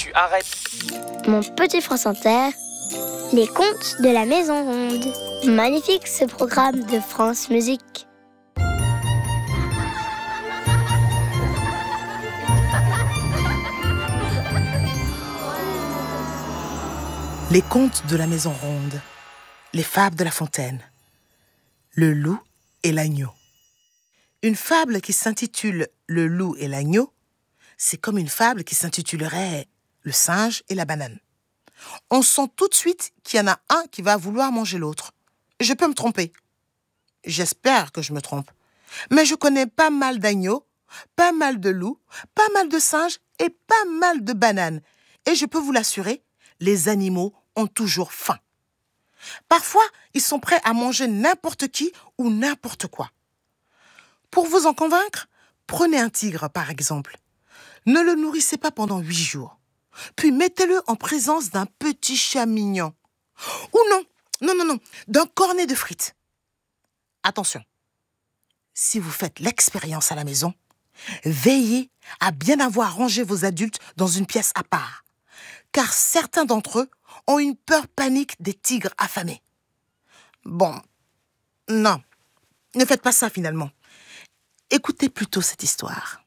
tu arrêtes. Mon petit France Inter, les contes de la Maison Ronde. Magnifique ce programme de France Musique. Les contes de la Maison Ronde, les fables de La Fontaine, le loup et l'agneau. Une fable qui s'intitule Le loup et l'agneau, c'est comme une fable qui s'intitulerait Le singe et la banane. On sent tout de suite qu'il y en a un qui va vouloir manger l'autre. Je peux me tromper. J'espère que je me trompe. Mais je connais pas mal d'agneaux, pas mal de loups, pas mal de singes et pas mal de bananes. Et je peux vous l'assurer, les animaux ont toujours faim. Parfois, ils sont prêts à manger n'importe qui ou n'importe quoi. Pour vous en convaincre, prenez un tigre par exemple. Ne le nourrissez pas pendant 8 jours. Puis mettez-le en présence d'un petit chat mignon. Ou non, d'un cornet de frites. Attention, si vous faites l'expérience à la maison, veillez à bien avoir rangé vos adultes dans une pièce à part. Car certains d'entre eux ont une peur panique des tigres affamés. Bon, non, ne faites pas ça finalement. Écoutez plutôt cette histoire.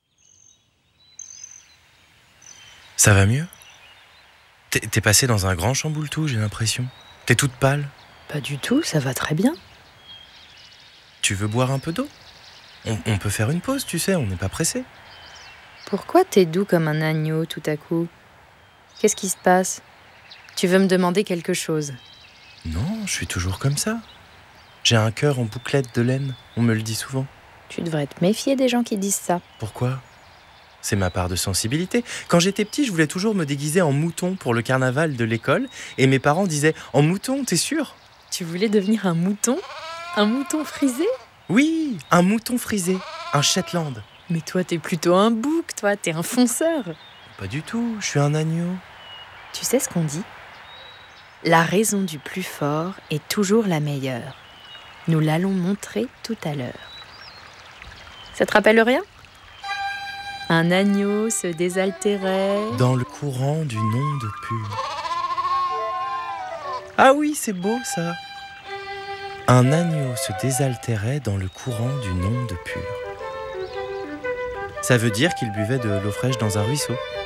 Ça va mieux ? T'es passée dans un grand chamboule-tout, j'ai l'impression. T'es toute pâle. Pas du tout, ça va très bien. Tu veux boire un peu d'eau ? On peut faire une pause, tu sais, on n'est pas pressé. Pourquoi t'es doux comme un agneau tout à coup ? Qu'est-ce qui se passe ? Tu veux me demander quelque chose ? Non, je suis toujours comme ça. J'ai un cœur en bouclette de laine, on me le dit souvent. Tu devrais te méfier des gens qui disent ça. Pourquoi ? C'est ma part de sensibilité. Quand j'étais petit, je voulais toujours me déguiser en mouton pour le carnaval de l'école. Et mes parents disaient « En mouton, t'es sûr ?» Tu voulais devenir un mouton ? Un mouton frisé ? Oui, un mouton frisé, un Shetland. Mais toi, t'es plutôt un bouc, toi, t'es un fonceur. Pas du tout, je suis un agneau. Tu sais ce qu'on dit ? La raison du plus fort est toujours la meilleure. Nous l'allons montrer tout à l'heure. Ça te rappelle rien ? Un agneau se désaltérait dans le courant d'une onde pure. Ah oui, c'est beau ça. Un agneau se désaltérait dans le courant d'une onde pure. Ça veut dire qu'il buvait de l'eau fraîche dans un ruisseau.